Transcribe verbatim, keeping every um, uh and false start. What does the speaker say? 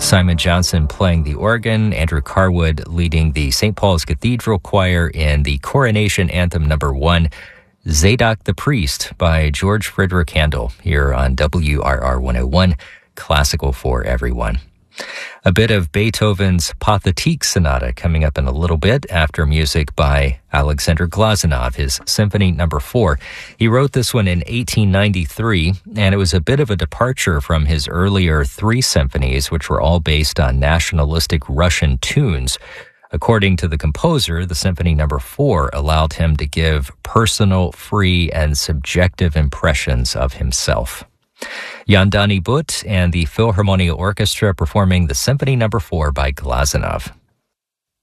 Simon Johnson playing the organ, Andrew Carwood leading the Saint Paul's Cathedral Choir in the Coronation Anthem number one, Zadok the Priest by George Frederick Handel, here on W R R one oh one, Classical for Everyone. A bit of Beethoven's Pathetique Sonata coming up in a little bit after music by Alexander Glazunov, his Symphony number four. He wrote this one in eighteen ninety-three, and it was a bit of a departure from his earlier three symphonies, which were all based on nationalistic Russian tunes. According to the composer, the Symphony number four allowed him to give personal, free, and subjective impressions of himself. Yandani Butt and the Philharmonia Orchestra performing the Symphony number four by Glazunov.